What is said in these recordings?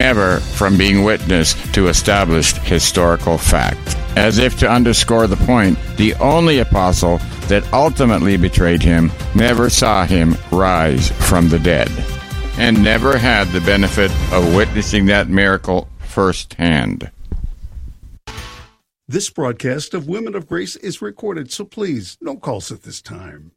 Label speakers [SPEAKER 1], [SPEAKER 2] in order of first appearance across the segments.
[SPEAKER 1] never from being witness to established historical fact. As if to underscore the point, the only apostle that ultimately betrayed him never saw him rise from the dead, and never had the benefit of witnessing that miracle firsthand.
[SPEAKER 2] This broadcast of Women of Grace is recorded, so please, no calls at this time.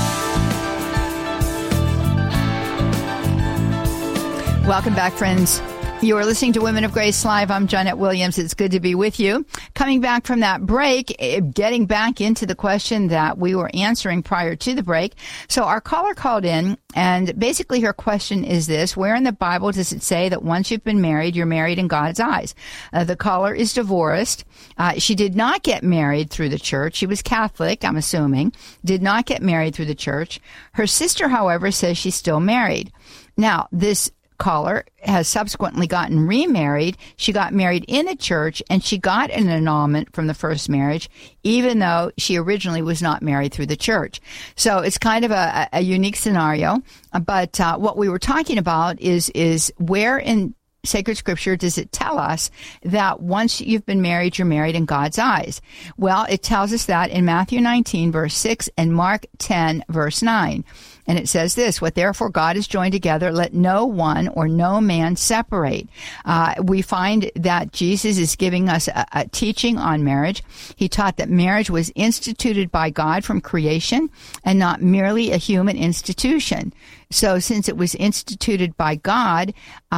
[SPEAKER 3] Welcome back, friends. You are listening to Women of Grace Live. I'm Jeanette Williams. It's good to be with you. Coming back from that break, getting back into the question that we were answering prior to the break. So our caller called in, and basically her question is this: where in the Bible does it say that once you've been married, you're married in God's eyes? The caller is divorced. She did not get married through the church. She was Catholic, I'm assuming. Did not get married through the church. Her sister, however, says she's still married. Now, this caller has subsequently gotten remarried. She got married in a church, and she got an annulment from the first marriage, even though she originally was not married through the church. So it's kind of a unique scenario. But what we were talking about is where in Sacred Scripture does it tell us that once you've been married, you're married in God's eyes? Well, it tells us that in Matthew 19, verse 6, and Mark 10, verse 9. And it says this: what therefore God has joined together, let no one or no man separate. We find that Jesus is giving us a teaching on marriage. He taught that marriage was instituted by God from creation and not merely a human institution. So since it was instituted by God,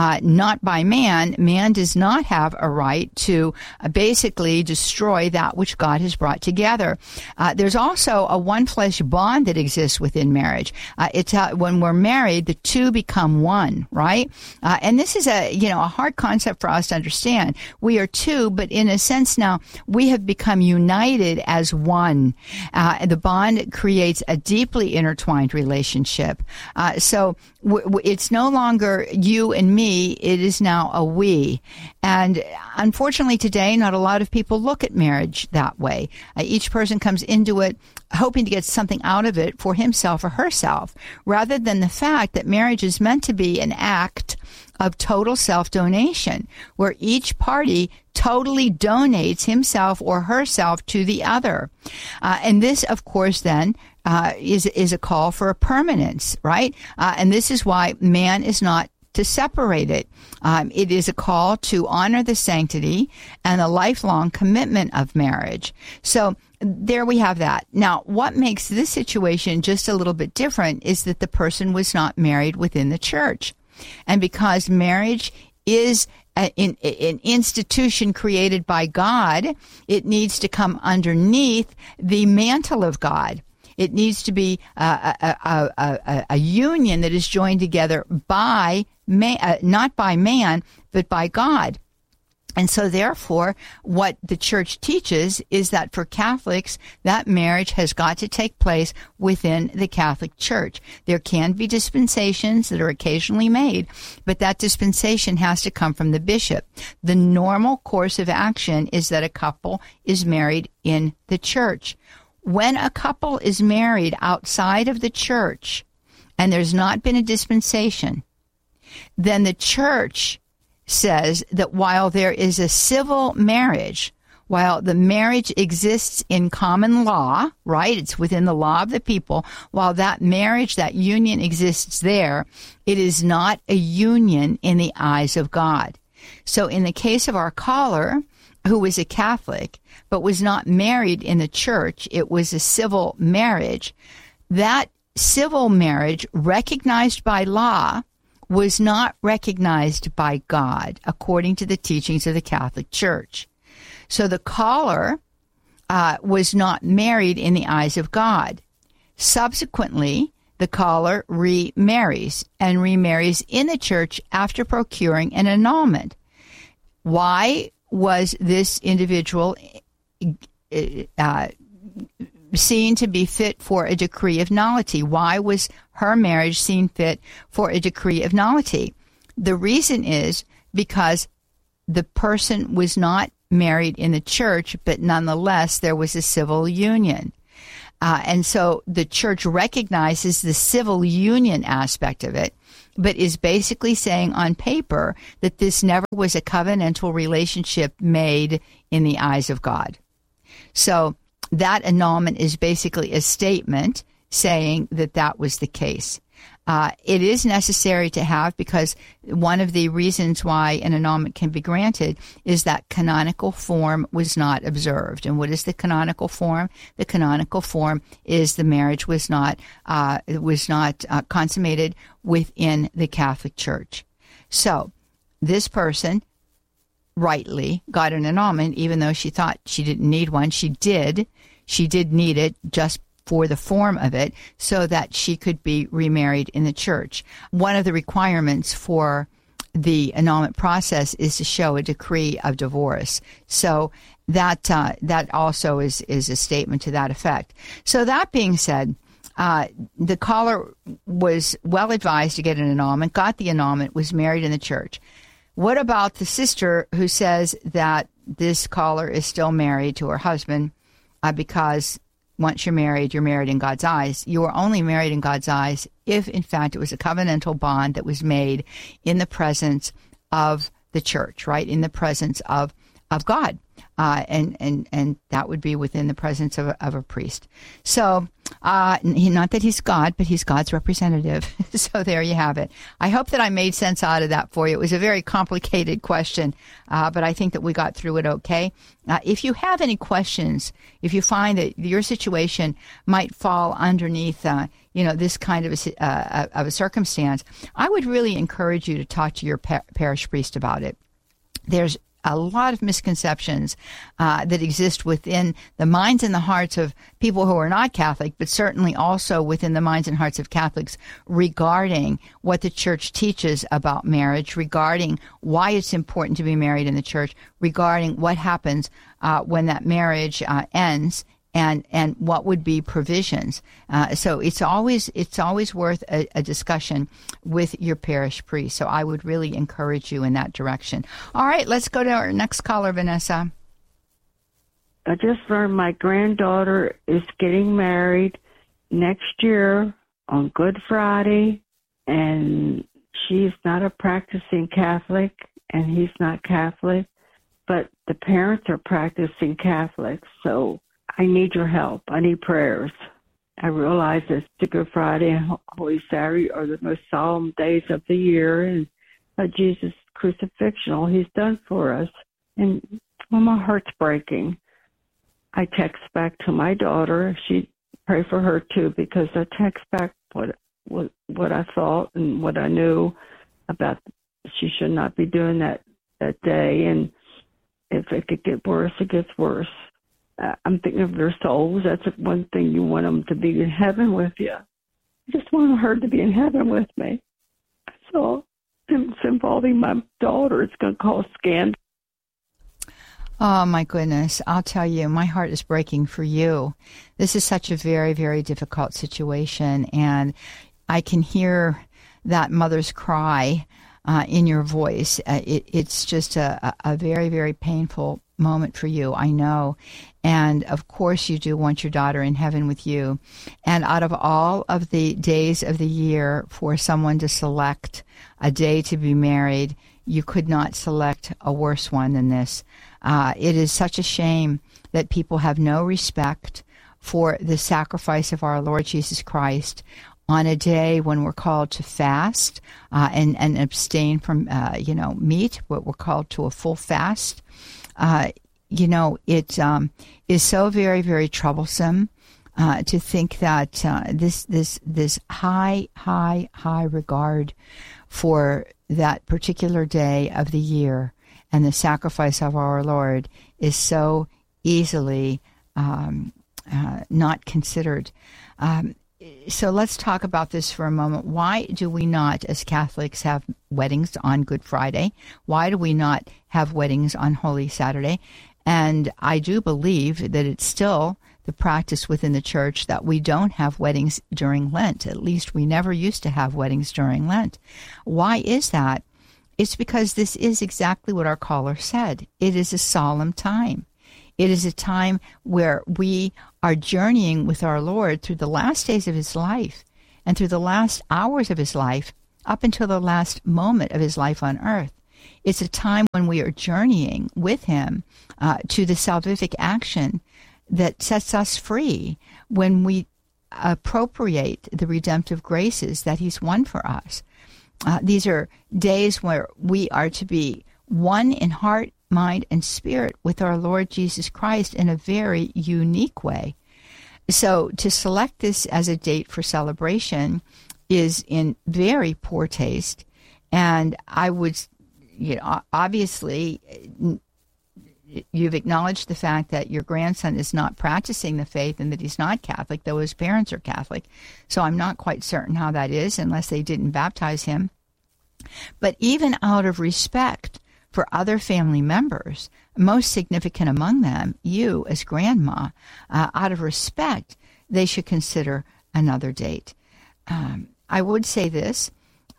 [SPEAKER 3] not by man, man does not have a right to basically destroy that which God has brought together. There's also a one flesh bond that exists within marriage. It's when we're married, the two become one, right? And this is a hard concept for us to understand. We are two, but in a sense now we have become united as one. The bond creates a deeply intertwined relationship. So it's no longer you and me, it is now a we. And unfortunately today, not a lot of people look at marriage that way. Each person comes into it hoping to get something out of it for himself or herself, rather than the fact that marriage is meant to be an act of total self-donation, where each party totally donates himself or herself to the other. And this, of course, then, is a call for a permanence, right? And this is why man is not to separate it. It is a call to honor the sanctity and the lifelong commitment of marriage. So there we have that. Now, what makes this situation just a little bit different is that the person was not married within the church. And because marriage is an institution created by God, it needs to come underneath the mantle of God. It needs to be a union that is joined together by man, not by man, but by God. And so therefore, what the church teaches is that for Catholics, that marriage has got to take place within the Catholic Church. There can be dispensations that are occasionally made, but that dispensation has to come from the bishop. The normal course of action is that a couple is married in the church. When a couple is married outside of the church and there's not been a dispensation, then the church says that while there is a civil marriage, while the marriage exists in common law, right, it's within the law of the people, while that marriage, that union exists there, it is not a union in the eyes of God. So in the case of our caller, who was a Catholic, but was not married in the church, it was a civil marriage, that civil marriage recognized by law was not recognized by God, according to the teachings of the Catholic Church. So the caller was not married in the eyes of God. Subsequently, the caller remarries, and remarries in the church after procuring an annulment. Why was this individual seen to be fit for a decree of nullity? Why was her marriage seen fit for a decree of nullity? The reason is because the person was not married in the church, but nonetheless there was a civil union. And so the church recognizes the civil union aspect of it, but is basically saying on paper that this never was a covenantal relationship made in the eyes of God. So that annulment is basically a statement saying that that was the case. It is necessary to have, because one of the reasons why an annulment can be granted is that canonical form was not observed. And what is the canonical form? The canonical form is the marriage was not consummated within the Catholic Church. So this person rightly got an annulment, even though she thought she didn't need one. She did need it, just for the form of it, so that she could be remarried in the church. One of the requirements for the annulment process is to show a decree of divorce. So that also is a statement to that effect. So that being said, the caller was well advised to get an annulment, got the annulment, was married in the church. What about the sister who says that this caller is still married to her husband because once you're married in God's eyes? You are only married in God's eyes if, in fact, it was a covenantal bond that was made in the presence of the church, right? In the presence of God. And that would be within the presence of a priest. So, not that he's God, but he's God's representative. So there you have it. I hope that I made sense out of that for you. It was a very complicated question, but I think that we got through it okay. If you have any questions, if you find that your situation might fall underneath, this kind of a circumstance, I would really encourage you to talk to your parish priest about it. There's a lot of misconceptions that exist within the minds and the hearts of people who are not Catholic, but certainly also within the minds and hearts of Catholics regarding what the church teaches about marriage, regarding why it's important to be married in the church, regarding what happens when that marriage ends, and what would be provisions. So it's always worth a discussion with your parish priest. So I would really encourage you in that direction. All right, let's go to our next caller, Vanessa.
[SPEAKER 4] I just learned my granddaughter is getting married next year on Good Friday, and she's not a practicing Catholic, and he's not Catholic, but the parents are practicing Catholics, so I need your help. I need prayers. I realize that Good Friday and Holy Saturday are the most solemn days of the year, and Jesus' crucifixion, all he's done for us. And my heart's breaking. I text back to my daughter. She pray for her too, because I text back what I thought and what I knew about. She should not be doing that day, and if it could get worse, it gets worse. I'm thinking of their souls. That's one thing, you want them to be in heaven with you. I just want her to be in heaven with me. So it's involving my daughter. It's going to cause scandal.
[SPEAKER 3] Oh, my goodness. I'll tell you, my heart is breaking for you. This is such a very, very difficult situation, and I can hear that mother's cry in your voice. It's just a very, very painful moment for you, I know. And of course you do want your daughter in heaven with you. And out of all of the days of the year for someone to select a day to be married, you could not select a worse one than this. It is such a shame that people have no respect for the sacrifice of our Lord Jesus Christ on a day when we're called to fast and abstain from meat. We're called to a full fast. It is so very, very troublesome to think that this high regard for that particular day of the year and the sacrifice of our Lord is so easily not considered. So let's talk about this for a moment. Why do we not, as Catholics, have weddings on Good Friday? Why do we not have weddings on Holy Saturday? And I do believe that it's still the practice within the church that we don't have weddings during Lent. At least we never used to have weddings during Lent. Why is that? It's because this is exactly what our caller said. It is a solemn time. It is a time where we are journeying with our Lord through the last days of his life and through the last hours of his life up until the last moment of his life on earth. It's a time when we are journeying with him to the salvific action that sets us free when we appropriate the redemptive graces that he's won for us. These are days where we are to be one in heart, mind, and spirit with our Lord Jesus Christ in a very unique way. So to select this as a date for celebration is in very poor taste. And I would, obviously, you've acknowledged the fact that your grandson is not practicing the faith and that he's not Catholic, though his parents are Catholic. So I'm not quite certain how that is unless they didn't baptize him. But even out of respect for other family members, most significant among them, you as grandma, out of respect, they should consider another date. I would say this,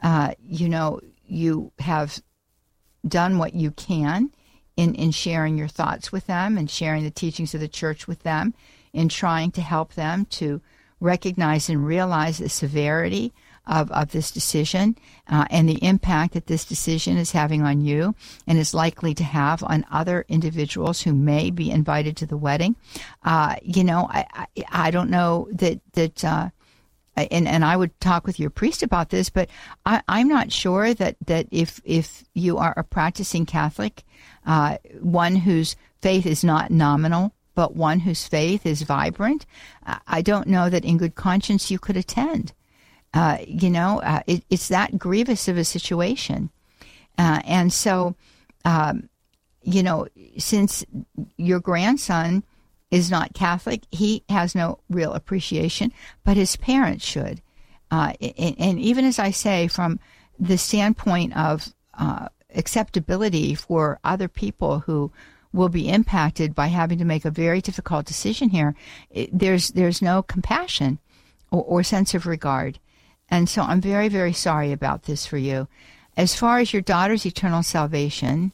[SPEAKER 3] you have done what you can in sharing your thoughts with them and sharing the teachings of the church with them, in trying to help them to recognize and realize the severity of this decision and the impact that this decision is having on you and is likely to have on other individuals who may be invited to the wedding. I don't know that and I would talk with your priest about this, but I'm not sure that if you are a practicing Catholic, one whose faith is not nominal, but one whose faith is vibrant, I don't know that in good conscience you could attend. It's that grievous of a situation. And so, since your grandson is not Catholic, he has no real appreciation, but his parents should. And even as I say, from the standpoint of acceptability for other people who will be impacted by having to make a very difficult decision here, there's no compassion or sense of regard. And so I'm very, very sorry about this for you. As far as your daughter's eternal salvation,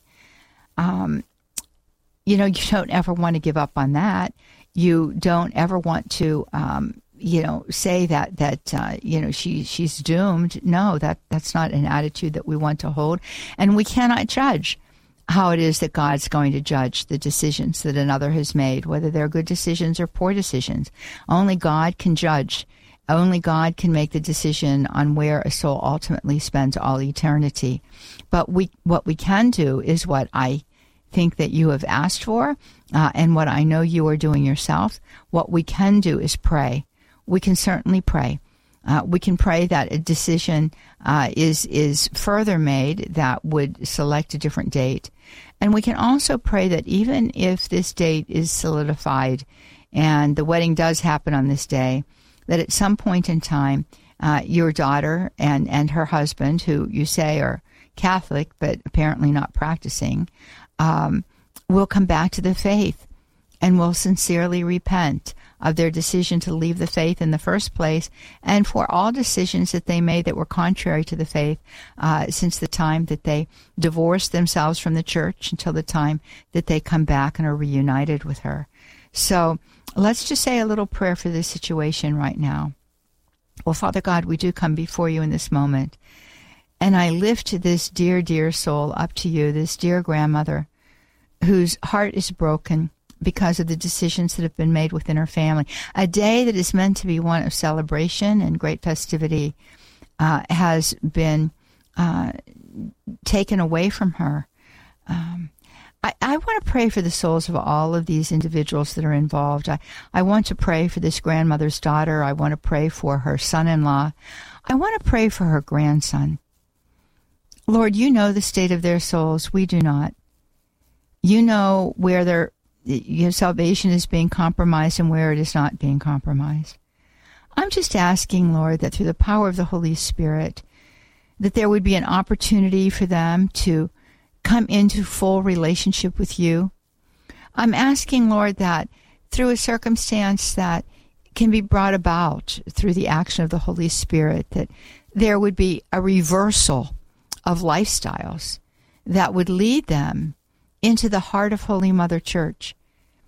[SPEAKER 3] you don't ever want to give up on that. You don't ever want to, say that she's doomed. No, that's not an attitude that we want to hold. And we cannot judge how it is that God's going to judge the decisions that another has made, whether they're good decisions or poor decisions. Only God can judge. Only God can make the decision on where a soul ultimately spends all eternity. But what we can do is what I think that you have asked for, and what I know you are doing yourself. What we can do is pray. We can certainly pray. We can pray that a decision is further made that would select a different date. And we can also pray that even if this date is solidified and the wedding does happen on this day, that at some point in time, your daughter and her husband, who you say are Catholic but apparently not practicing, will come back to the faith and will sincerely repent of their decision to leave the faith in the first place, and for all decisions that they made that were contrary to the faith since the time that they divorced themselves from the church until the time that they come back and are reunited with her. So let's just say a little prayer for this situation right now. Well, Father God, we do come before you in this moment, and I lift this dear, dear soul up to you, this dear grandmother whose heart is broken because of the decisions that have been made within her family. A day that is meant to be one of celebration and great festivity has been taken away from her. I want to pray for the souls of all of these individuals that are involved. I want to pray for this grandmother's daughter. I want to pray for her son-in-law. I want to pray for her grandson. Lord, you know the state of their souls. We do not. You know where their salvation is being compromised and where it is not being compromised. I'm just asking, Lord, that through the power of the Holy Spirit, that there would be an opportunity for them to come into full relationship with you. I'm asking, Lord, that through a circumstance that can be brought about through the action of the Holy Spirit, that there would be a reversal of lifestyles that would lead them into the heart of Holy Mother Church.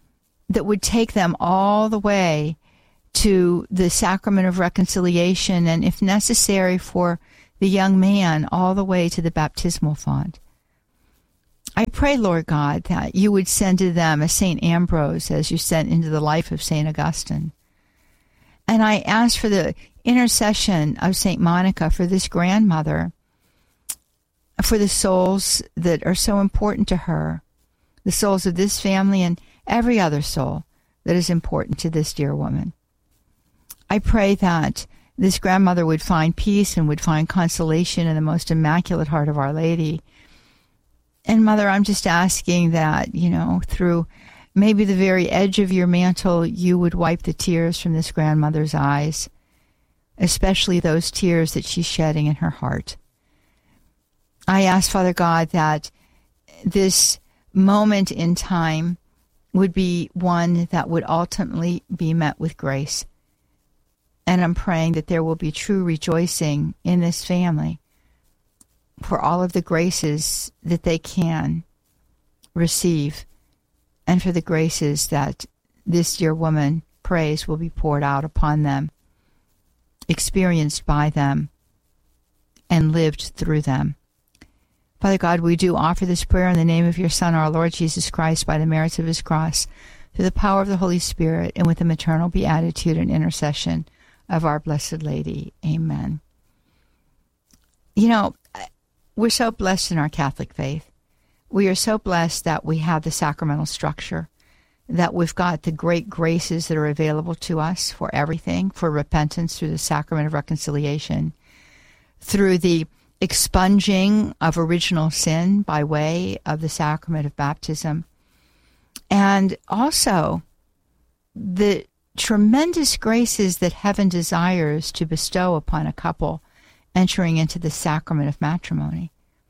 [SPEAKER 3] that would take them all the way to the sacrament of reconciliation, and if necessary for the young man, all the way to the baptismal font. I pray, Lord God, that you would send to them a St. Ambrose as you sent into the life of St. Augustine. And I ask for the intercession of St. Monica for this grandmother, for the souls that are so important to her, the souls of this family and every other soul that is important to this dear woman. I pray that this grandmother would find peace and would find consolation in the most immaculate heart of Our Lady. And Mother, I'm just asking that, through maybe the very edge of your mantle, you would wipe the tears from this grandmother's eyes, especially those tears that she's shedding in her heart. I ask, Father God, that this moment in time would be one that would ultimately be met with grace. And I'm praying that there will be true rejoicing in this family for all of the graces that they can receive, and for the graces that this dear woman prays will be poured out upon them, experienced by them, and lived through them. Father God, we do offer this prayer in the name of your Son, our Lord Jesus Christ, by the merits of his cross, through the power of the Holy Spirit, and with the maternal beatitude and intercession of our Blessed Lady. Amen. We're so blessed in our Catholic faith. We are so blessed that we have the sacramental structure, that we've got the great graces that are available to us for everything, for repentance through the sacrament of reconciliation, through the expunging of original sin by way of the sacrament of baptism, and also the tremendous graces that heaven desires to bestow upon a couple entering into the sacrament of matrimony.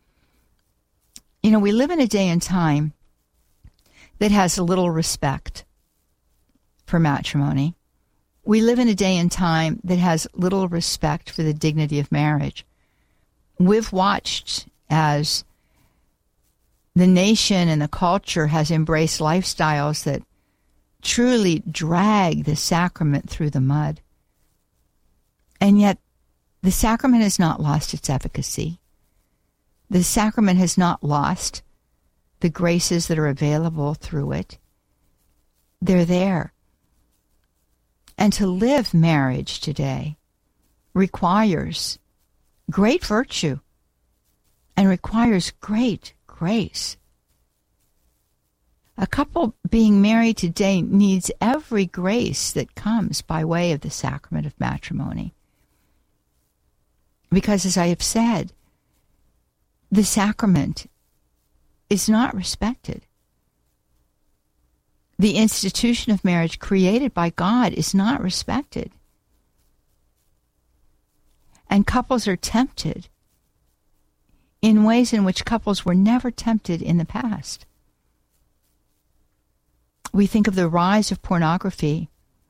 [SPEAKER 3] We live in a day and time that has little respect for matrimony. We live in a day and time that has little respect for the dignity of marriage. We've watched as the nation and the culture has embraced lifestyles that truly drag the sacrament through the mud. And yet, the sacrament has not lost its efficacy. The sacrament has not lost the graces that are available through it. They're there. And to live marriage today requires great virtue and requires great grace. A couple being married today needs every grace that comes by way of the sacrament of matrimony. Because, as I have said, the sacrament is not respected. The institution of marriage created by God is not respected. And couples are tempted in ways in which couples were never tempted in the past. We think of the rise of pornography.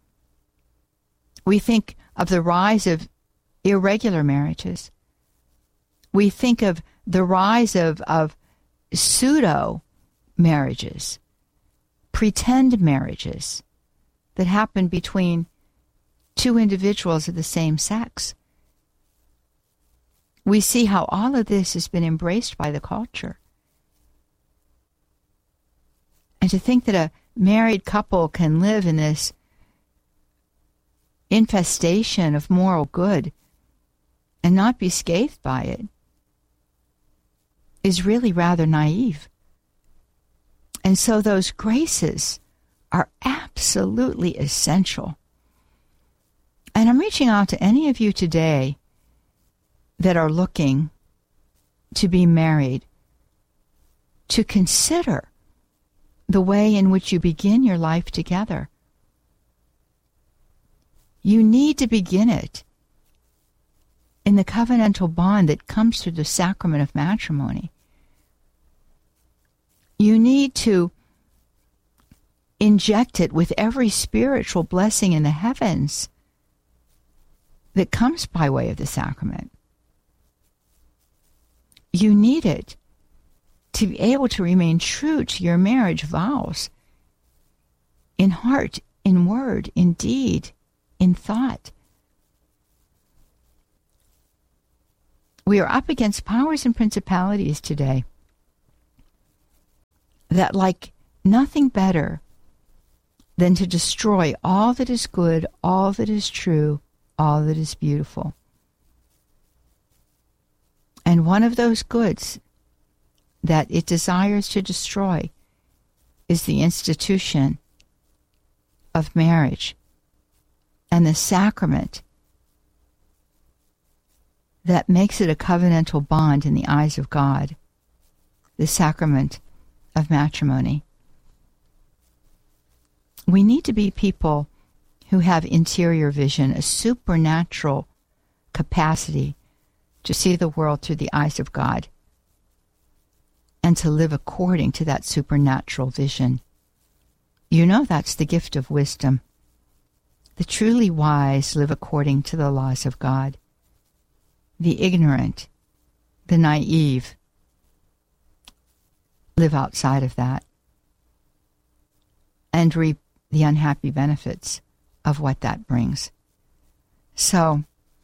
[SPEAKER 3] We think of the rise of irregular marriages. We think of the rise of pseudo marriages, pretend marriages that happen between two individuals of the same sex. We see how all of this has been embraced by the culture. And to think that a married couple can live in this infestation of moral good and not be scathed by it is really rather naive. And so those graces are absolutely essential. And I'm reaching out to any of you today that are looking to be married to consider the way in which you begin your life together. You need to begin it in the covenantal bond that comes through the sacrament of matrimony. You need to inject it with every spiritual blessing in the heavens that comes by way of the sacrament. You need it to be able to remain true to your marriage vows. in heart, in word, in deed, in thought. We are up against powers and principalities today that like nothing better than to destroy all that is good, all that is true, all that is beautiful. And one of those goods that it desires to destroy is the institution of marriage and the sacrament that makes it a covenantal bond in the eyes of God, the sacrament of matrimony. We need to be people who have interior vision, a supernatural capacity to see the world through the eyes of God and to live according to that supernatural vision. You know that's the gift of wisdom. The truly wise live according to the laws of God. The ignorant, the naive, live outside of that and reap the unhappy benefits of what that brings. So,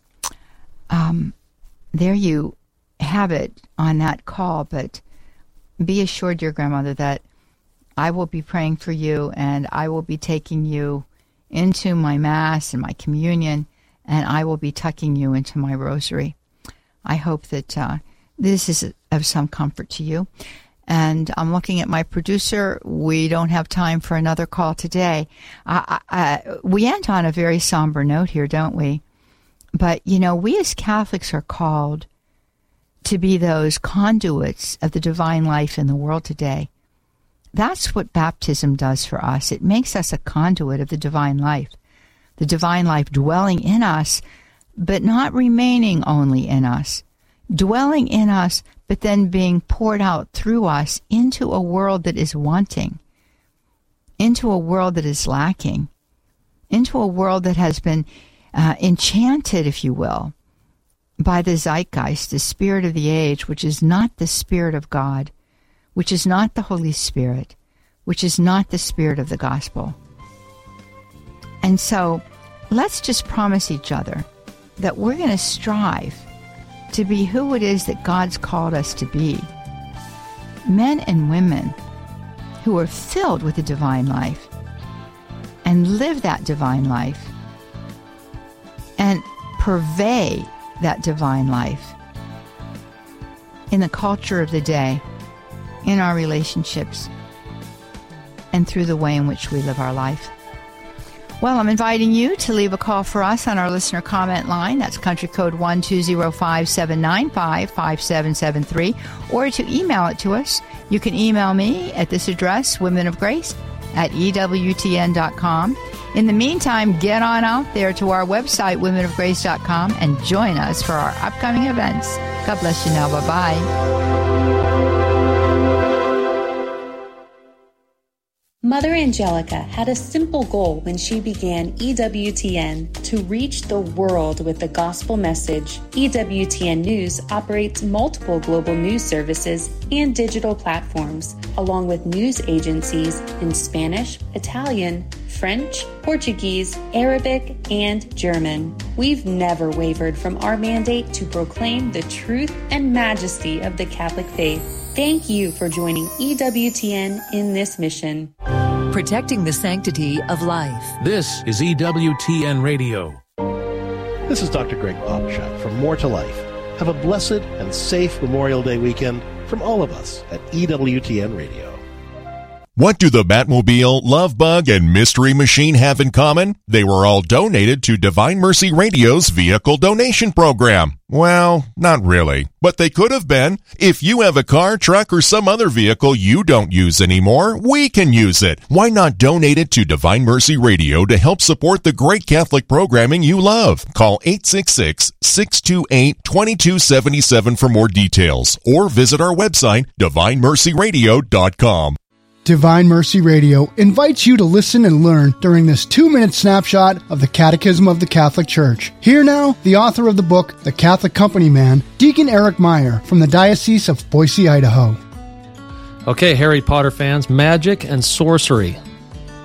[SPEAKER 3] there you have it on that call, but be assured, dear grandmother, that I will be praying for you and I will be taking you into my Mass and my communion, and I will be tucking you into my rosary. I hope that this is of some comfort to you. And I'm looking at my producer. We don't have time for another call today. We end on a very somber note here, don't we? But, you know, we as Catholics are called to be those conduits of the divine life in the world today. That's what baptism does for us. It makes us a conduit of the divine life dwelling in us, but not remaining only in us, dwelling in us, but then being poured out through us into a world that is wanting, into a world that is lacking, into a world that has been enchanted, if you will, by the zeitgeist, the spirit of the age, which is not the Spirit of God, which is not the Holy Spirit, which is not the Spirit of the gospel. And so let's just promise each other that we're going to strive to be who it is that God's called us to be. Men and women who are filled with the divine life and live that divine life and purvey that divine life in the culture of the day, in our relationships, and through the way in which we live our life. Well, I'm inviting you to leave a call for us on our listener comment line. That's country code 1-205-795-5773, or to email it to us. You can email me at this address, womenofgrace@ewtn.com. In the meantime, get on out there to our website, womenofgrace.com, and join us for our upcoming events. God bless you now. Bye-bye.
[SPEAKER 5] Mother Angelica had a simple goal when she began EWTN: to reach the world with the gospel message. EWTN News operates multiple global news services and digital platforms, along with news agencies in Spanish, Italian, French, Portuguese, Arabic, and German. We've never wavered from our mandate to proclaim the truth and majesty of the Catholic faith. Thank you for joining EWTN in this mission.
[SPEAKER 6] Protecting the sanctity of life.
[SPEAKER 7] This is EWTN Radio.
[SPEAKER 8] This is Dr. Greg Popshot from More to Life. Have a blessed and safe Memorial Day weekend from all of us at EWTN Radio.
[SPEAKER 9] What do the Batmobile, Love Bug, and Mystery Machine have in common? They were all donated to Divine Mercy Radio's vehicle donation program. Well, not really, but they could have been. If you have a car, truck, or some other vehicle you don't use anymore, we can use it. Why not donate it to Divine Mercy Radio to help support the great Catholic programming you love? Call 866-628-2277 for more details, or visit our website, divinemercyradio.com.
[SPEAKER 10] Divine Mercy Radio invites you to listen and learn during this 2-minute snapshot of the Catechism of the Catholic Church. Here now, the author of the book, The Catholic Company Man, Deacon Eric Meyer from the Diocese of Boise, Idaho.
[SPEAKER 11] Okay, Harry Potter fans, magic and sorcery.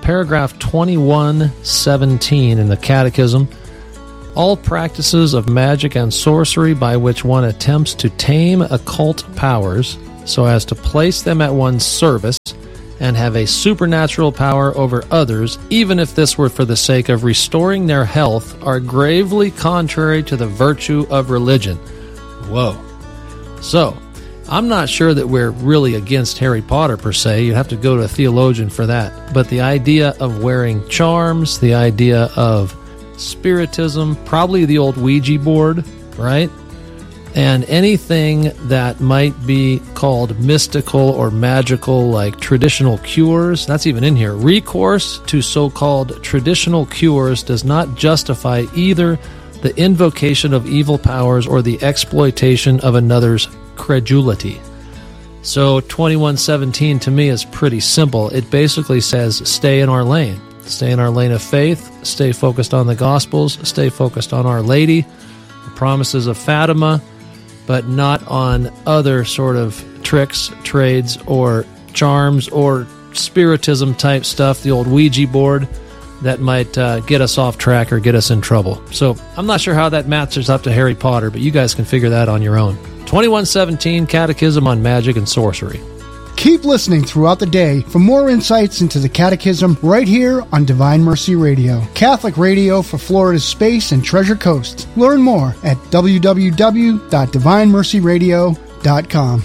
[SPEAKER 11] paragraph 2117 in the Catechism. All practices of magic and sorcery by which one attempts to tame occult powers so as to place them at one's service and have a supernatural power over others, even if this were for the sake of restoring their health, are gravely contrary to the virtue of religion. Whoa. So, I'm not sure that we're really against Harry Potter per se. You'd have to go to a theologian for that. But the idea of wearing charms, the idea of spiritism, probably the old Ouija board, right? And anything that might be called mystical or magical, like traditional cures, that's even in here. Recourse to so-called traditional cures does not justify either the invocation of evil powers or the exploitation of another's credulity. So 2117 to me is pretty simple. It basically says stay in our lane. Stay in our lane of faith, stay focused on the Gospels, stay focused on Our Lady, the promises of Fatima, but not on other sort of tricks, trades, or charms, or spiritism type stuff, the old Ouija board, that might get us off track or get us in trouble. So I'm not sure how that matches up to Harry Potter, but you guys can figure that on your own. 2117 Catechism on Magic and Sorcery.
[SPEAKER 10] Keep listening throughout the day for more insights into the Catechism right here on Divine Mercy Radio, Catholic radio for Florida's Space and Treasure Coast. Learn more at www.divinemercyradio.com.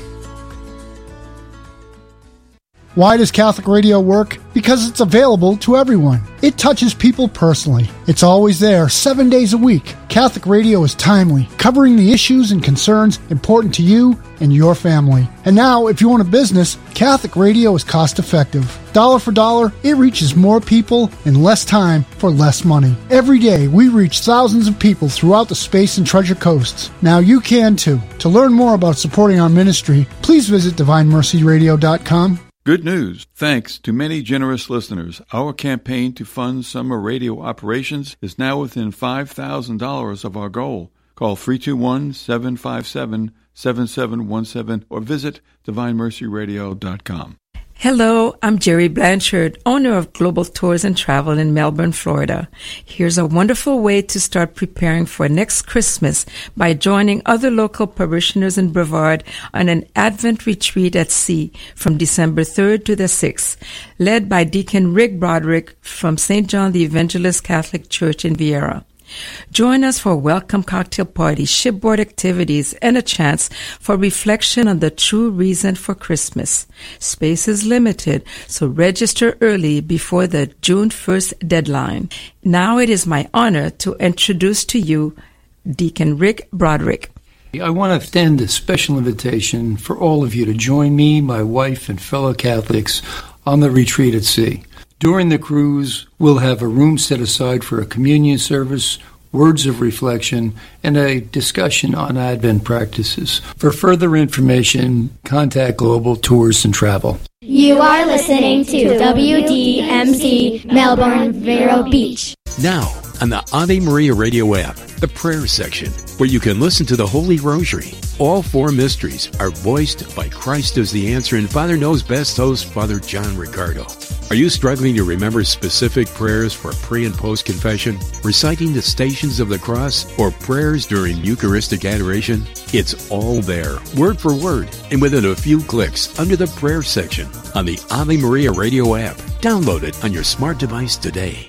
[SPEAKER 10] Why does Catholic radio work? Because it's available to everyone. It touches people personally. It's always there, 7 days a week. Catholic radio is timely, covering the issues and concerns important to you and your family. And now, if you own a business, Catholic radio is cost-effective. Dollar for dollar, it reaches more people in less time for less money. Every day, we reach thousands of people throughout the Space and Treasure Coasts. Now you can too. To learn more about supporting our ministry, please visit DivineMercyRadio.com.
[SPEAKER 12] Good news. Thanks to many generous listeners, our campaign to fund summer radio operations is now within $5,000 of our goal. Call 321-757-7717 or visit DivineMercyRadio.com.
[SPEAKER 13] Hello, I'm Jerry Blanchard, owner of Global Tours and Travel in Melbourne, Florida. Here's a wonderful way to start preparing for next Christmas by joining other local parishioners in Brevard on an Advent retreat at sea from December 3rd to the 6th, led by Deacon Rick Broderick from St. John the Evangelist Catholic Church in Vieira. Join us for a welcome cocktail party, shipboard activities, and a chance for reflection on the true reason for Christmas. Space is limited, so register early before the June 1st deadline. Now it is my honor to introduce to you Deacon Rick Broderick.
[SPEAKER 14] I want to extend a special invitation for all of you to join me, my wife, and fellow Catholics on the retreat at sea. During the cruise, we'll have a room set aside for a communion service, words of reflection, and a discussion on Advent practices. For further information, contact Global Tours and Travel.
[SPEAKER 15] You are listening to WDMC Melbourne Vero Beach.
[SPEAKER 16] Now, on the Ave Maria Radio app, the prayer section, where you can listen to the Holy Rosary. All four mysteries are voiced by Christ as the Answer and Father Knows Best host Father John Ricardo. Are you struggling to remember specific prayers for pre- and post-confession, reciting the Stations of the Cross, or prayers during Eucharistic adoration? It's all there, word for word, and within a few clicks under the prayer section on the Ave Maria Radio app. Download it on your smart device today.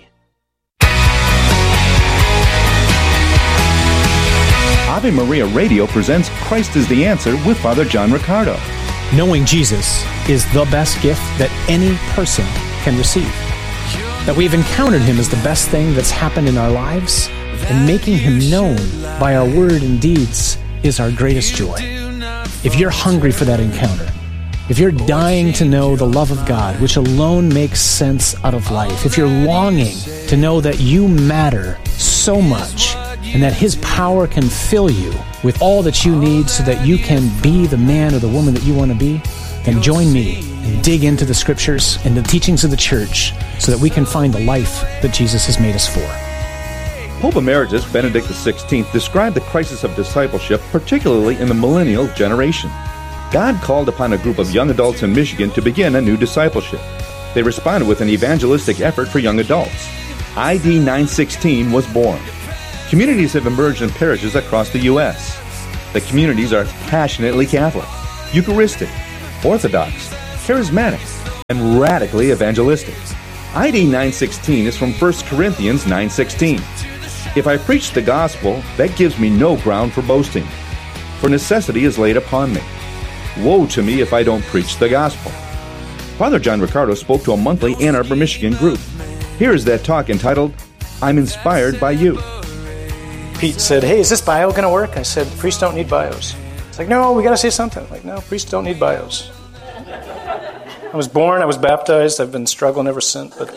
[SPEAKER 17] Ave Maria Radio presents Christ is the Answer with Father John Ricardo.
[SPEAKER 18] Knowing Jesus is the best gift that any person can receive. That we've encountered Him is the best thing that's happened in our lives, and making Him known by our word and deeds is our greatest joy. If you're hungry for that encounter, if you're dying to know the love of God, which alone makes sense out of life, if you're longing to know that you matter so much, and that His power can fill you with all that you need so that you can be the man or the woman that you want to be, then join me and dig into the Scriptures and the teachings of the Church so that we can find the life that Jesus has made us for.
[SPEAKER 17] Pope Emeritus Benedict XVI described the crisis of discipleship, particularly in the millennial generation. God called upon a group of young adults in Michigan to begin a new discipleship. They responded with an evangelistic effort for young adults. ID 916 was born. Communities have emerged in parishes across the U.S. The communities are passionately Catholic, Eucharistic, Orthodox, Charismatic, and radically evangelistic. ID 916 is from 1 Corinthians 9:16. If I preach the gospel, that gives me no ground for boasting, for necessity is laid upon me. Woe to me if I don't preach the gospel. Father John Riccardo spoke to a monthly Ann Arbor, Michigan group. Here is that talk entitled, I'm Inspired by You.
[SPEAKER 18] Pete said, hey, is this bio going to work? I said, priests don't need bios. It's like, no, we got to say something. Like, no, priests don't need bios. I was born, I was baptized, I've been struggling ever since, but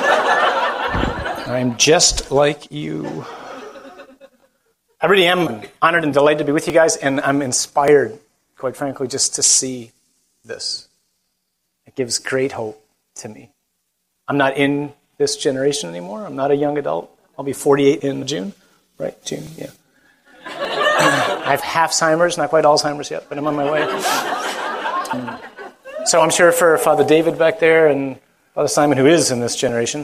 [SPEAKER 18] I'm just like you. I really am honored and delighted to be with you guys, and I'm inspired, quite frankly, just to see this. It gives great hope to me. I'm not in this generation anymore. I'm not a young adult. I'll be 48 in June. Right? June, yeah. I have half-Alzheimer's, not quite Alzheimer's yet, but I'm on my way. So I'm sure for Father David back there and Father Simon, who is in this generation,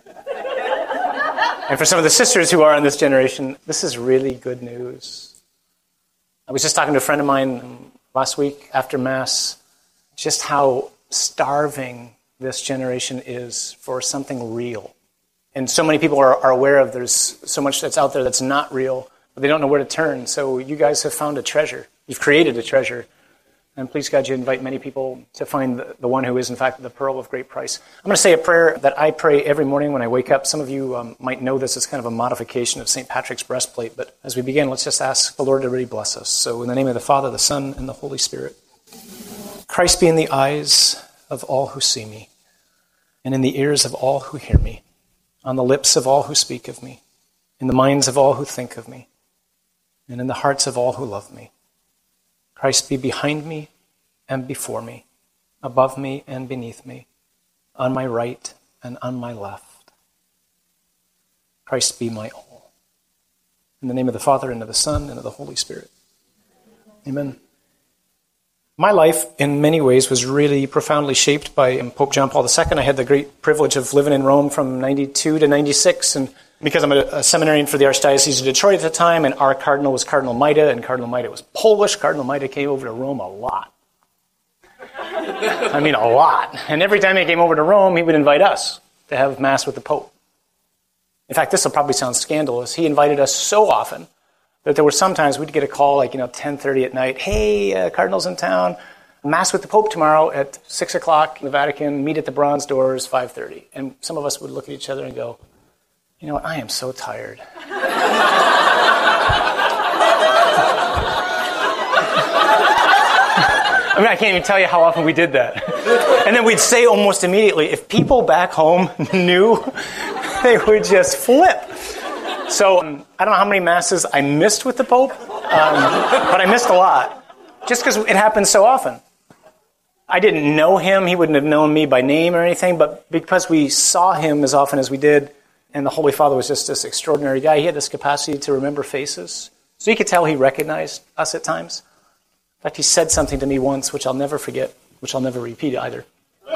[SPEAKER 18] and for some of the sisters who are in this generation, this is really good news. I was just talking to a friend of mine last week after Mass, just how starving this generation is for something real. And so many people are aware of there's so much that's out there that's not real, but they don't know where to turn. So you guys have found a treasure. You've created a treasure. And please, God, you invite many people to find the one who is, in fact, the pearl of great price. I'm going to say a prayer that I pray every morning when I wake up. Some of you might know this. It's kind of a modification of St. Patrick's breastplate. But as we begin, let's just ask the Lord to really bless us. So in the name of the Father, the Son, and the Holy Spirit. Christ be in the eyes of all who see me, and in the ears of all who hear me, on the lips of all who speak of me, in the minds of all who think of me, and in the hearts of all who love me. Christ be behind me and before me, above me and beneath me, on my right and on my left. Christ be my all. In the name of the Father, and of the Son, and of the Holy Spirit. Amen. My life, in many ways, was really profoundly shaped by Pope John Paul II. I had the great privilege of living in Rome from 92 to 96, and because I'm a seminarian for the Archdiocese of Detroit at the time, and our cardinal was Cardinal Maida, and Cardinal Maida was Polish. Cardinal Maida came over to Rome a lot. I mean, a lot. And every time he came over to Rome, he would invite us to have Mass with the Pope. In fact, this will probably sound scandalous. He invited us so often that there were sometimes we'd get a call 10:30 at night. Hey, Cardinal's in town. Mass with the Pope tomorrow at 6 o'clock in the Vatican. Meet at the Bronze Doors, 5:30. And some of us would look at each other and go, you know what, I am so tired. I mean, I can't even tell you how often we did that. And then we'd say almost immediately, if people back home knew, they would just flip. So I don't know how many Masses I missed with the Pope, but I missed a lot, just because it happens so often. I didn't know him. He wouldn't have known me by name or anything, but because we saw him as often as we did, and the Holy Father was just this extraordinary guy, he had this capacity to remember faces. So you could tell he recognized us at times. In fact, he said something to me once, which I'll never forget, which I'll never repeat either.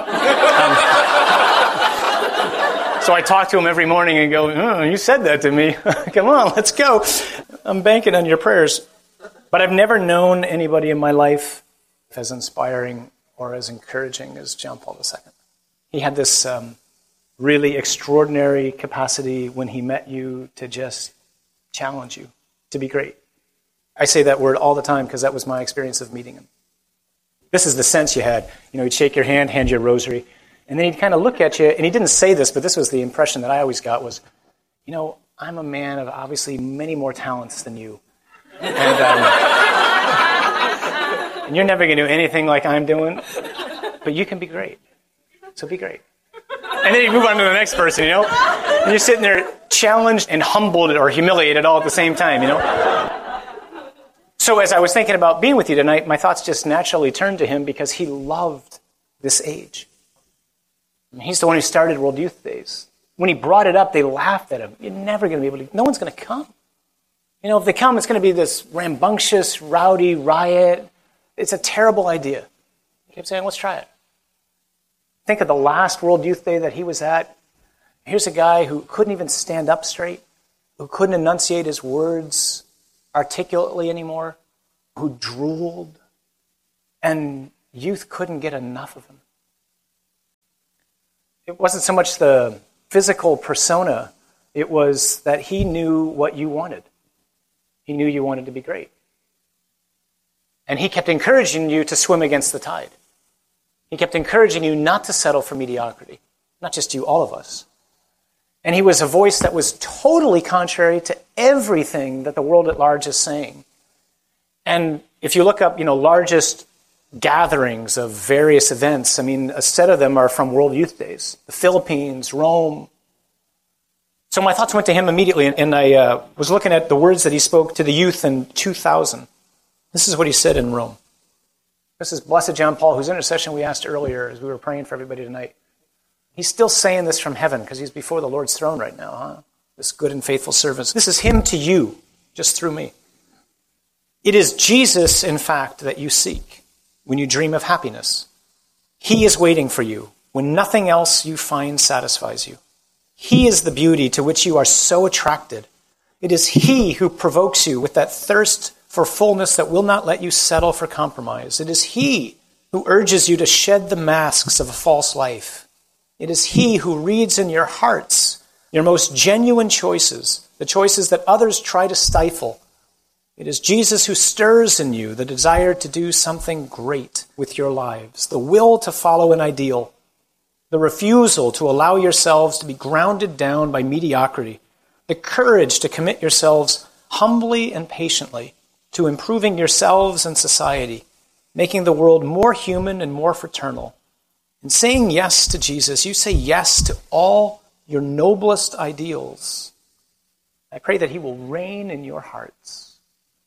[SPEAKER 18] So I talk to him every morning and go, oh, you said that to me. Come on, let's go. I'm banking on your prayers. But I've never known anybody in my life as inspiring or as encouraging as John Paul II. He had this really extraordinary capacity when he met you to just challenge you to be great. I say that word all the time because that was my experience of meeting him. This is the sense you had. He'd shake your hand, hand you a rosary, and then he'd kind of look at you, and he didn't say this, but this was the impression that I always got was, I'm a man of obviously many more talents than you. And you're never going to do anything like I'm doing, but you can be great. So be great. And then you move on to the next person, And you're sitting there challenged and humbled or humiliated all at the same time, So as I was thinking about being with you tonight, my thoughts just naturally turned to him because he loved this age. He's the one who started World Youth Days. When he brought it up, they laughed at him. You're never going to be able to, no one's going to come. If they come, it's going to be this rambunctious, rowdy riot. It's a terrible idea. He kept saying, let's try it.
[SPEAKER 19] Think of the last World Youth Day that he was at. Here's a guy who couldn't even stand up straight, who couldn't enunciate his words articulately anymore, who drooled, and youth couldn't get enough of him. It wasn't so much the physical persona, it was that he knew what you wanted. He knew you wanted to be great. And he kept encouraging you to swim against the tide. He kept encouraging you not to settle for mediocrity. Not just you, all of us. And he was a voice that was totally contrary to everything that the world at large is saying. And if you look up, largest gatherings of various events, a set of them are from World Youth Days. The Philippines, Rome. So my thoughts went to him immediately, and I was looking at the words that he spoke to the youth in 2000. This is what he said in Rome. This is Blessed John Paul, whose intercession we asked earlier as we were praying for everybody tonight. He's still saying this from heaven because he's before the Lord's throne right now, huh? This good and faithful servant. This is him to you, just through me. It is Jesus, in fact, that you seek when you dream of happiness. He is waiting for you when nothing else you find satisfies you. He is the beauty to which you are so attracted. It is he who provokes you with that thirst for fullness that will not let you settle for compromise. It is he who urges you to shed the masks of a false life. It is he who reads in your hearts your most genuine choices, the choices that others try to stifle. It is Jesus who stirs in you the desire to do something great with your lives, the will to follow an ideal, the refusal to allow yourselves to be grounded down by mediocrity, the courage to commit yourselves humbly and patiently to improving yourselves and society, making the world more human and more fraternal. In saying yes to Jesus, you say yes to all your noblest ideals. I pray that he will reign in your hearts.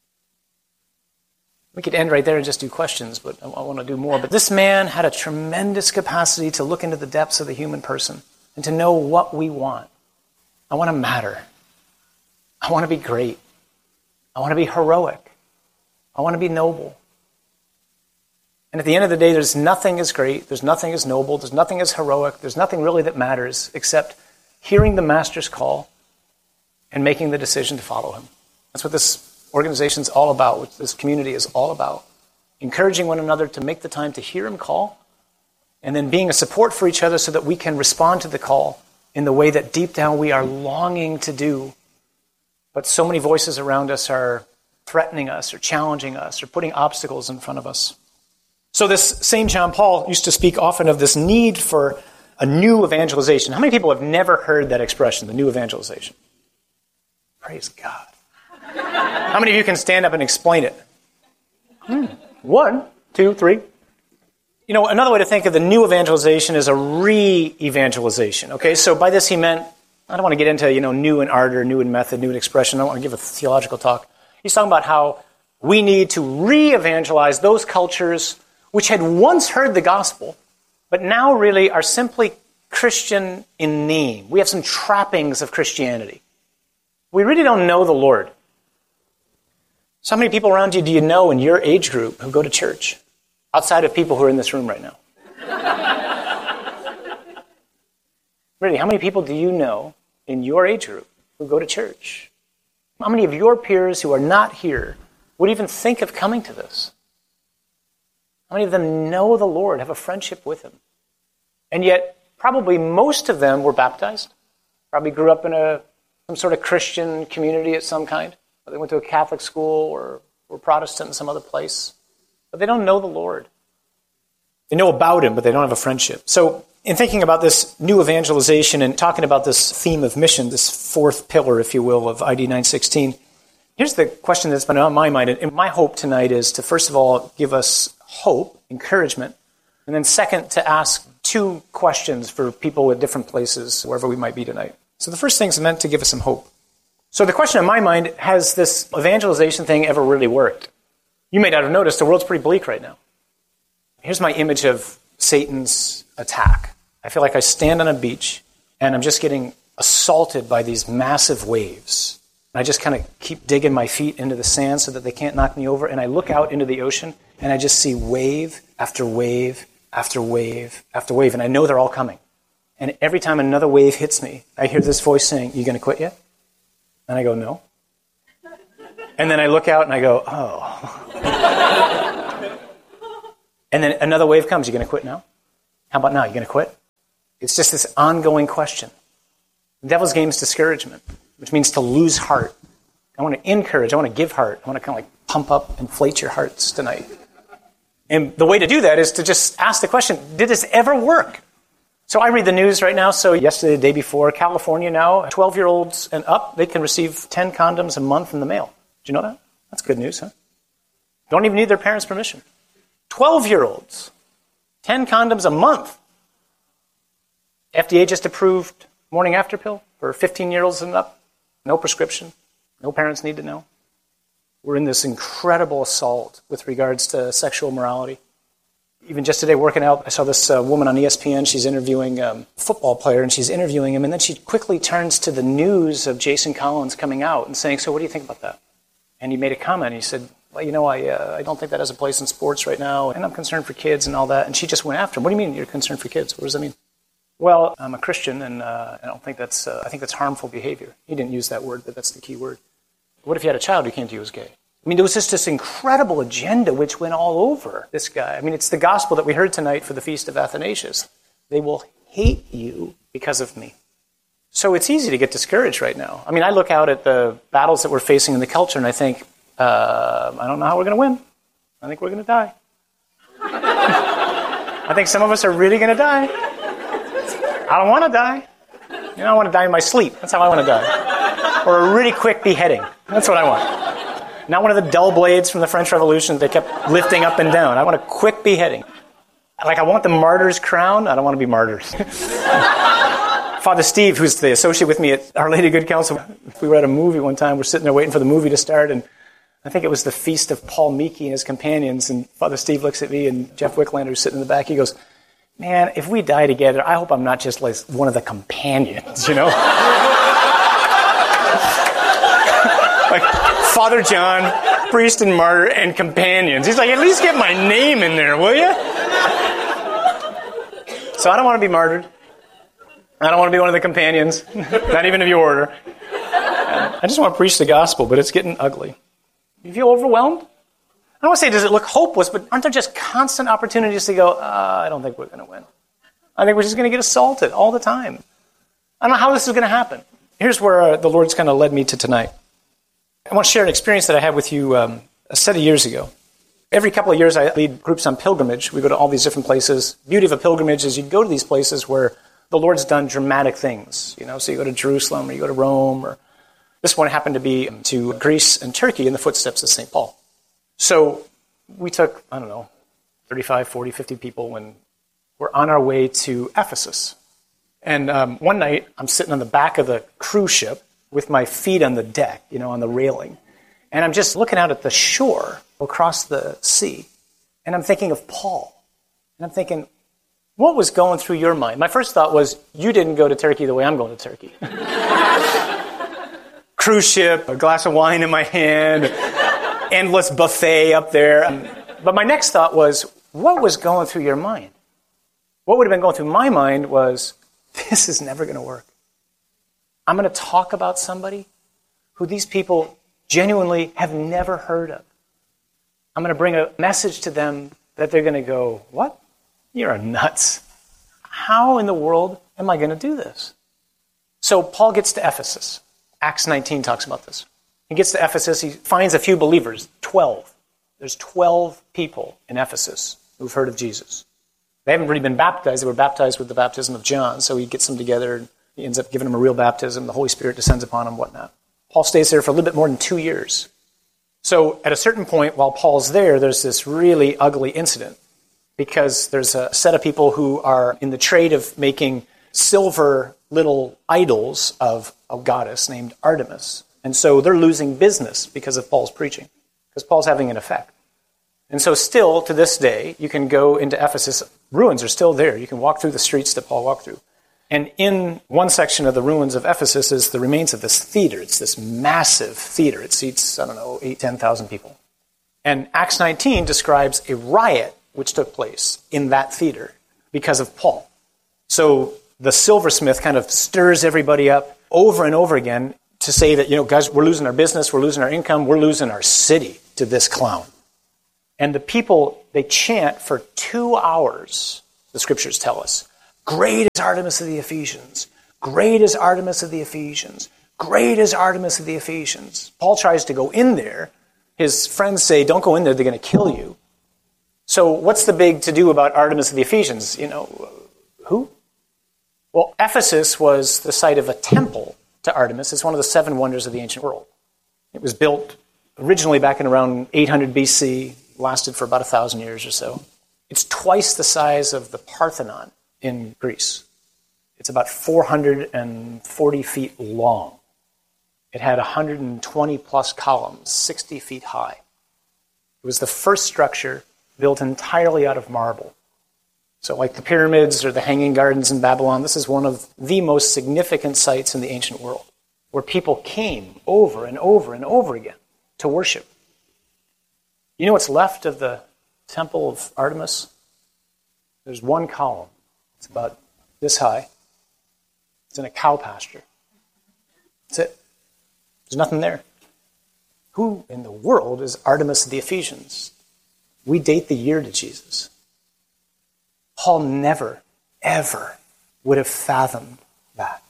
[SPEAKER 19] We could end right there and just do questions, but I want to do more. But this man had a tremendous capacity to look into the depths of the human person and to know what we want. I want to matter. I want to be great. I want to be heroic. I want to be noble. And at the end of the day, there's nothing as great, there's nothing as noble, there's nothing as heroic, there's nothing really that matters except hearing the Master's call and making the decision to follow him. That's what this organization's all about, what this community is all about. Encouraging one another to make the time to hear him call, and then being a support for each other so that we can respond to the call in the way that deep down we are longing to do. But so many voices around us are threatening us or challenging us or putting obstacles in front of us. So this same John Paul used to speak often of this need for a new evangelization. How many people have never heard that expression, the new evangelization? Praise God. How many of you can stand up and explain it? 1, 2, 3. Another way to think of the new evangelization is a re-evangelization. Okay, so by this he meant, I don't want to get into, new in art or new in method, new in expression. I don't want to give a theological talk. He's talking about how we need to re-evangelize those cultures which had once heard the gospel, but now really are simply Christian in name. We have some trappings of Christianity. We really don't know the Lord. So how many people around you do you know in your age group who go to church? Outside of people who are in this room right now. Really, how many people do you know in your age group who go to church? How many of your peers who are not here would even think of coming to this? How many of them know the Lord, have a friendship with him? And yet, probably most of them were baptized. Probably grew up in some sort of Christian community of some kind. Or they went to a Catholic school or were Protestant in some other place. But they don't know the Lord. They know about him, but they don't have a friendship. So in thinking about this new evangelization and talking about this theme of mission, this fourth pillar, if you will, of ID 916, here's the question that's been on my mind. And my hope tonight is to, first of all, give us hope, encouragement, and then second, to ask 2 questions for people at different places, wherever we might be tonight. So the first thing is meant to give us some hope. So the question in my mind, has this evangelization thing ever really worked? You may not have noticed, the world's pretty bleak right now. Here's my image of Satan's attack. I feel like I stand on a beach and I'm just getting assaulted by these massive waves. And I just kind of keep digging my feet into the sand so that they can't knock me over. And I look out into the ocean and I just see wave after wave after wave after wave, and I know they're all coming. And every time another wave hits me, I hear this voice saying, "You going to quit yet?" And I go, "No." And then I look out and I go, "Oh." And then another wave comes. "You going to quit now? How about now? You going to quit?" It's just this ongoing question. The devil's game is discouragement, which means to lose heart. I want to encourage. I want to give heart. I want to kind of like pump up, inflate your hearts tonight. And the way to do that is to just ask the question, did this ever work? So I read the news right now. So yesterday, the day before, California now, 12-year-olds and up, they can receive 10 condoms a month in the mail. Do you know that? That's good news, huh? Don't even need their parents' permission. 12-year-olds, 10 condoms a month. FDA just approved morning after pill for 15-year-olds and up. No prescription. No parents need to know. We're in this incredible assault with regards to sexual morality. Even just today, working out, I saw this woman on ESPN. She's interviewing a football player, and she's interviewing him, and then she quickly turns to the news of Jason Collins coming out and saying, "So what do you think about that?" And he made a comment. He said, "Well, you know, I don't think that has a place in sports right now, and I'm concerned for kids and all that." And she just went after him. "What do you mean you're concerned for kids? What does that mean?" "Well, I'm a Christian, and I don't think that's. I think that's harmful behavior." He didn't use that word, but that's the key word. What if you had a child who came to you as gay? I mean, there was just this incredible agenda which went all over this guy. I mean, it's the gospel that we heard tonight for the Feast of Athanasius. They will hate you because of me. So it's easy to get discouraged right now. I mean, I look out at the battles that we're facing in the culture, and I think, I don't know how we're going to win. I think we're going to die. I think some of us are really going to die. I don't want to die. You know, I want to die in my sleep. That's how I want to die. Or a really quick beheading. That's what I want. Not one of the dull blades from the French Revolution that they kept lifting up and down. I want a quick beheading. Like, I want the martyr's crown. I don't want to be martyred. Father Steve, who's the associate with me at Our Lady of Good Counsel, we were at a movie one time. We're sitting there waiting for the movie to start, and I think it was the Feast of Paul Meeky and his companions, and Father Steve looks at me, and Jeff Wicklander, who's sitting in the back, he goes, "Man, if we die together, I hope I'm not just like one of the companions, you know?" Like Father John, priest and martyr, and companions. He's like, "At least get my name in there, will you?" So I don't want to be martyred. I don't want to be one of the companions, not even of your order. I just want to preach the gospel, but it's getting ugly. You feel overwhelmed? I don't want to say, does it look hopeless, but aren't there just constant opportunities to go, I don't think we're going to win. I think we're just going to get assaulted all the time. I don't know how this is going to happen. Here's where the Lord's kind of led me to tonight. I want to share an experience that I had with you a set of years ago. Every couple of years, I lead groups on pilgrimage. We go to all these different places. The beauty of a pilgrimage is you go to these places where the Lord's done dramatic things. You know, so you go to Jerusalem, or you go to Rome, or this one happened to be to Greece and Turkey in the footsteps of St. Paul. So we took, 35, 40, 50 people when we're on our way to Ephesus. And one night, I'm sitting on the back of the cruise ship with my feet on the deck, on the railing. And I'm just looking out at the shore across the sea. And I'm thinking of Paul. And I'm thinking, what was going through your mind? My first thought was, you didn't go to Turkey the way I'm going to Turkey. Cruise ship, a glass of wine in my hand, endless buffet up there. But my next thought was, what was going through your mind? What would have been going through my mind was, this is never going to work. I'm going to talk about somebody who these people genuinely have never heard of. I'm going to bring a message to them that they're going to go, what? You're nuts. How in the world am I going to do this? So Paul gets to Ephesus. Acts 19 talks about this. He gets to Ephesus. He finds a few believers, 12. There's 12 people in Ephesus who've heard of Jesus. They haven't really been baptized. They were baptized with the baptism of John. So he gets them together, and he ends up giving them a real baptism. The Holy Spirit descends upon them, whatnot. Paul stays there for a little bit more than 2 years. So at a certain point, while Paul's there, there's this really ugly incident, because there's a set of people who are in the trade of making silver little idols of a goddess named Artemis. And so they're losing business because of Paul's preaching, because Paul's having an effect. And so still, to this day, you can go into Ephesus. Ruins are still there. You can walk through the streets that Paul walked through. And in one section of the ruins of Ephesus is the remains of this theater. It's this massive theater. It seats, 8,000, 10,000 people. And Acts 19 describes a riot which took place in that theater because of Paul. So the silversmith kind of stirs everybody up over and over again to say that, guys, we're losing our business, we're losing our income, we're losing our city to this clown. And the people, they chant for 2 hours, the scriptures tell us, great is Artemis of the Ephesians, great is Artemis of the Ephesians, great is Artemis of the Ephesians. Paul tries to go in there. His friends say, don't go in there, they're going to kill you. So what's the big to-do about Artemis of the Ephesians? Who? Well, Ephesus was the site of a temple to Artemis. It's one of the 7 wonders of the ancient world. It was built originally back in around 800 BC, lasted for about 1,000 years or so. It's twice the size of the Parthenon in Greece. It's about 440 feet long. It had 120 plus columns, 60 feet high. It was the first structure built entirely out of marble. So like the pyramids or the Hanging Gardens in Babylon, this is one of the most significant sites in the ancient world where people came over and over and over again to worship. You know what's left of the temple of Artemis? There's one column. It's about this high. It's in a cow pasture. That's it. There's nothing there. Who in the world is Artemis of the Ephesians? We date the year to Jesus. Paul never, ever would have fathomed that.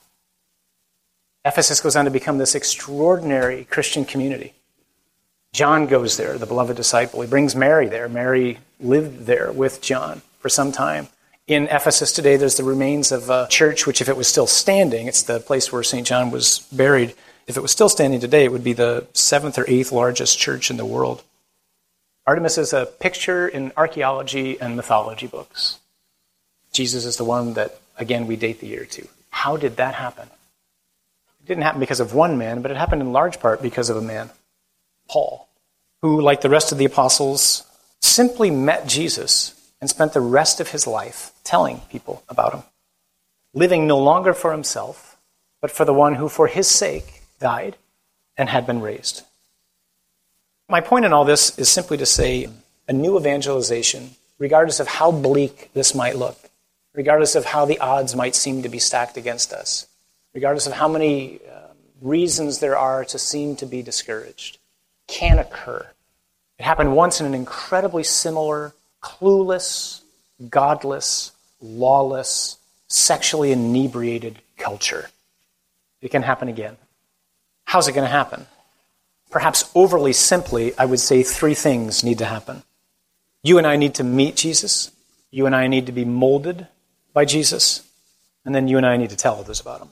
[SPEAKER 19] Ephesus goes on to become this extraordinary Christian community. John goes there, the beloved disciple. He brings Mary there. Mary lived there with John for some time. In Ephesus today, there's the remains of a church, which if it was still standing, it's the place where St. John was buried. If it was still standing today, it would be the 7th or 8th largest church in the world. Artemis is a picture in archaeology and mythology books. Jesus is the one that, again, we date the year to. How did that happen? It didn't happen because of one man, but it happened in large part because of a man, Paul, who, like the rest of the apostles, simply met Jesus and spent the rest of his life telling people about him, living no longer for himself, but for the one who, for his sake, died and had been raised. My point in all this is simply to say a new evangelization, regardless of how bleak this might look, regardless of how the odds might seem to be stacked against us, regardless of how many reasons there are to seem to be discouraged, can occur. It happened once in an incredibly similar, clueless, godless, lawless, sexually inebriated culture. It can happen again. How's it going to happen? Perhaps overly simply, I would say 3 things need to happen. You and I need to meet Jesus. You and I need to be molded by Jesus. And then you and I need to tell others about him.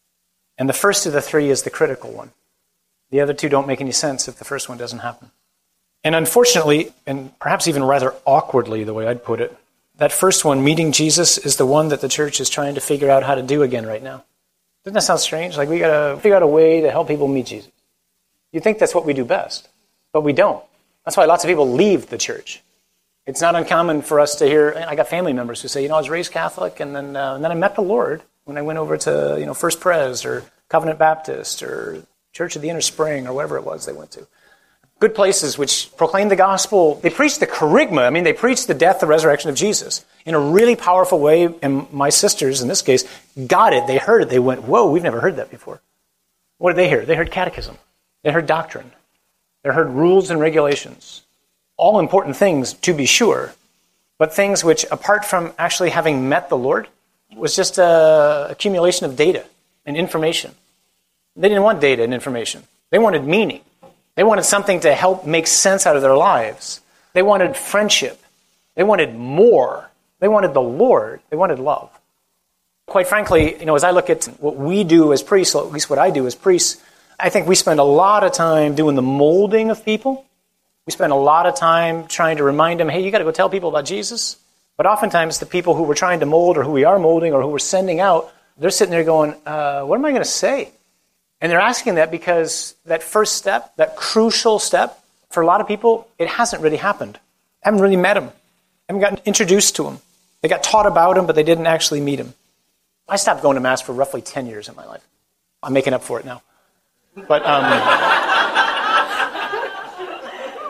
[SPEAKER 19] And the first of the 3 is the critical one. The other 2 don't make any sense if the first one doesn't happen. And unfortunately, and perhaps even rather awkwardly, the way I'd put it, that first one, meeting Jesus, is the one that the church is trying to figure out how to do again right now. Doesn't that sound strange? Like we got to figure out a way to help people meet Jesus. You think that's what we do best, but we don't. That's why lots of people leave the church. It's not uncommon for us to hear, I got family members who say, I was raised Catholic, and then I met the Lord when I went over to First Pres or Covenant Baptist or Church of the Inner Spring or whatever it was they went to. Good places which proclaim the gospel. They preach the kerygma. They preach the death, the resurrection of Jesus in a really powerful way. And my sisters, in this case, got it. They heard it. They went, whoa, we've never heard that before. What did they hear? They heard catechism. They heard doctrine. They heard rules and regulations. All important things, to be sure, but things which, apart from actually having met the Lord, was just an accumulation of data and information. They didn't want data and information. They wanted meaning. They wanted something to help make sense out of their lives. They wanted friendship. They wanted more. They wanted the Lord. They wanted love. Quite frankly, as I look at what we do as priests, or at least what I do as priests, I think we spend a lot of time doing the molding of people. We spend a lot of time trying to remind them, hey, you got to go tell people about Jesus. But oftentimes the people who we're trying to mold or who we are molding or who we're sending out, they're sitting there going, what am I going to say? And they're asking that because that first step, that crucial step, for a lot of people, it hasn't really happened. I haven't really met him. I haven't gotten introduced to him. They got taught about him, but they didn't actually meet him. I stopped going to Mass for roughly 10 years in my life. I'm making up for it now. But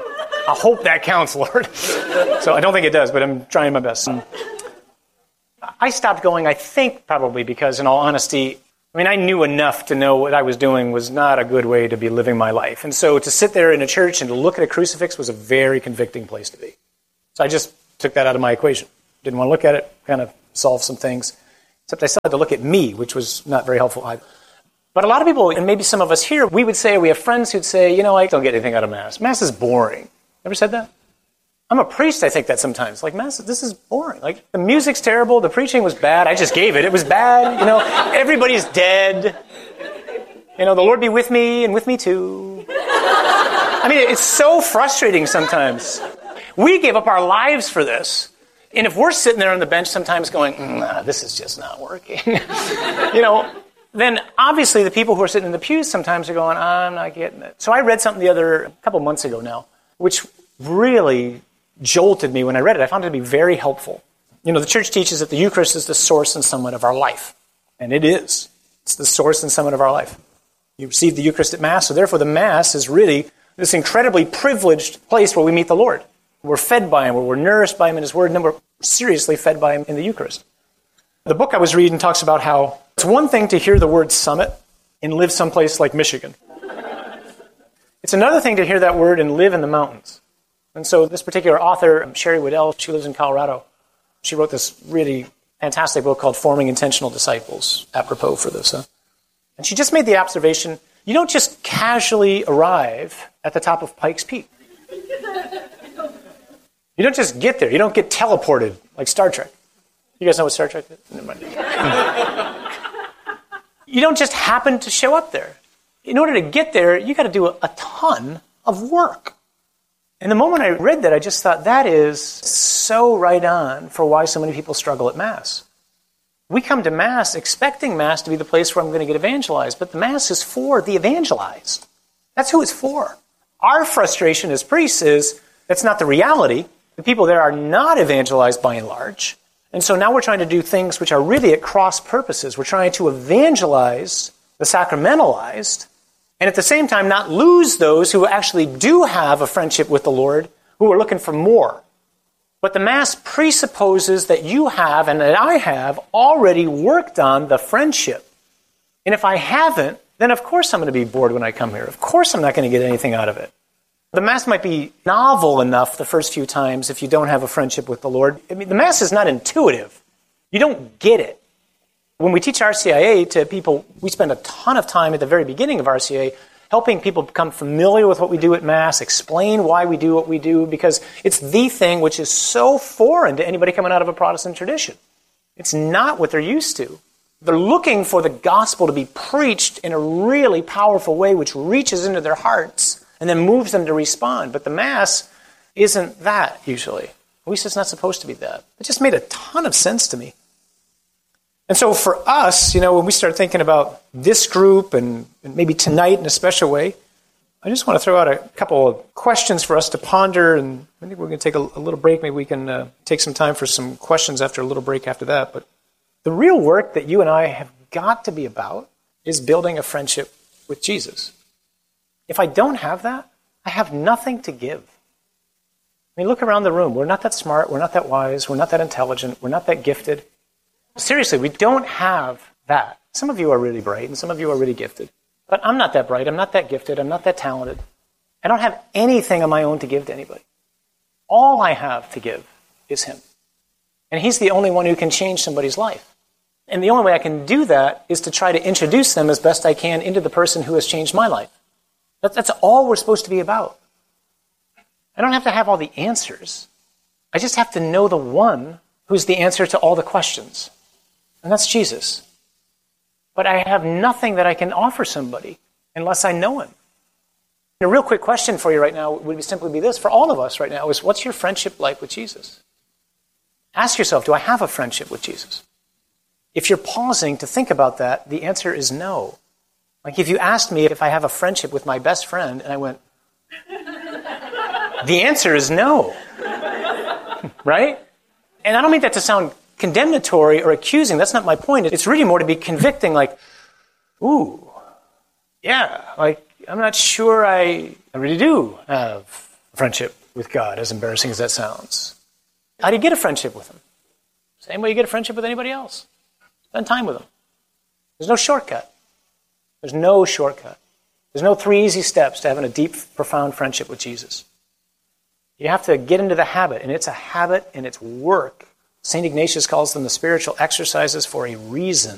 [SPEAKER 19] I hope that counts, Lord. So I don't think it does, but I'm trying my best. I stopped going, I think, probably because, in all honesty, I knew enough to know what I was doing was not a good way to be living my life. And so to sit there in a church and to look at a crucifix was a very convicting place to be. So I just took that out of my equation. Didn't want to look at it, kind of solve some things. Except I still had to look at me, which was not very helpful either. But a lot of people, and maybe some of us here, we would say, we have friends who'd say, I don't get anything out of Mass. Mass is boring. Ever said that? I'm a priest, I think that sometimes. Mass, this is boring. The music's terrible, the preaching was bad, I just gave it. It was bad, everybody's dead. The Lord be with me and with me too. It's so frustrating sometimes. We gave up our lives for this. And if we're sitting there on the bench sometimes going, this is just not working, then obviously the people who are sitting in the pews sometimes are going, I'm not getting it. So I read something a couple months ago now, which really jolted me when I read it. I found it to be very helpful. The church teaches that the Eucharist is the source and summit of our life. And it is. It's the source and summit of our life. You receive the Eucharist at Mass, so therefore the Mass is really this incredibly privileged place where we meet the Lord. We're fed by Him, where we're nourished by Him in His Word, and then we're seriously fed by Him in the Eucharist. The book I was reading talks about how it's one thing to hear the word summit and live someplace like Michigan. It's another thing to hear that word and live in the mountains. And so this particular author, Sherry Waddell, she lives in Colorado. She wrote this really fantastic book called Forming Intentional Disciples, apropos for this. And she just made the observation, you don't just casually arrive at the top of Pikes Peak. You don't just get there. You don't get teleported like Star Trek. You guys know what Star Trek is? Never mind. You don't just happen to show up there. In order to get there, you got to do a ton of work. And the moment I read that, I just thought that is so right on for why so many people struggle at Mass. We come to Mass expecting Mass to be the place where I'm going to get evangelized, but the Mass is for the evangelized. That's who it's for. Our frustration as priests is that's not the reality. The people there are not evangelized by and large. And so now we're trying to do things which are really at cross purposes. We're trying to evangelize the sacramentalized, and at the same time not lose those who actually do have a friendship with the Lord, who are looking for more. But the Mass presupposes that you have, and that I have, already worked on the friendship. And if I haven't, then of course I'm going to be bored when I come here. Of course I'm not going to get anything out of it. The Mass might be novel enough the first few times if you don't have a friendship with the Lord. The Mass is not intuitive. You don't get it. When we teach RCIA to people, we spend a ton of time at the very beginning of RCIA helping people become familiar with what we do at Mass, explain why we do what we do, because it's the thing which is so foreign to anybody coming out of a Protestant tradition. It's not what they're used to. They're looking for the gospel to be preached in a really powerful way which reaches into their hearts and then moves them to respond. But the Mass isn't that, usually. At least it's not supposed to be that. It just made a ton of sense to me. And so for us, when we start thinking about this group and maybe tonight in a special way, I just want to throw out a couple of questions for us to ponder, and I think we're going to take a little break. Maybe we can take some time for some questions after a little break after that. But the real work that you and I have got to be about is building a friendship with Jesus. If I don't have that, I have nothing to give. Look around the room. We're not that smart. We're not that wise. We're not that intelligent. We're not that gifted. Seriously, we don't have that. Some of you are really bright and some of you are really gifted. But I'm not that bright. I'm not that gifted. I'm not that talented. I don't have anything on my own to give to anybody. All I have to give is Him. And He's the only one who can change somebody's life. And the only way I can do that is to try to introduce them as best I can into the person who has changed my life. That's all we're supposed to be about. I don't have to have all the answers. I just have to know the one who's the answer to all the questions. And that's Jesus. But I have nothing that I can offer somebody unless I know Him. And a real quick question for you right now would simply be this, for all of us right now, is what's your friendship like with Jesus? Ask yourself, do I have a friendship with Jesus? If you're pausing to think about that, the answer is no. Like if you asked me if I have a friendship with my best friend, and I went, the answer is no. Right? And I don't mean that to sound condemnatory or accusing. That's not my point. It's really more to be convicting, like, ooh, yeah, like, I'm not sure I really do have a friendship with God, as embarrassing as that sounds. How do you get a friendship with him? Same way you get a friendship with anybody else. Spend time with him. There's no shortcut. There's no shortcut. There's no 3 easy steps to having a deep, profound friendship with Jesus. You have to get into the habit, and it's a habit and it's work. St. Ignatius calls them the spiritual exercises for a reason.